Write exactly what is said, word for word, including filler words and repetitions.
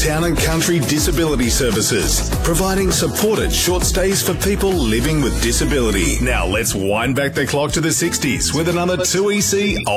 Town and Country Disability Services, providing supported short stays for people living with disability. Now let's wind back the clock to the sixties with another two E C